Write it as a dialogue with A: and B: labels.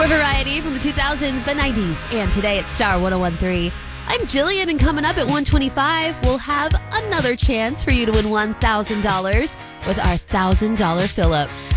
A: More variety from the 2000s, the 90s, and today at Star 1013. I'm Jillian, and coming up at 125, we'll have another chance for you to win $1,000 with our $1,000 fill-up.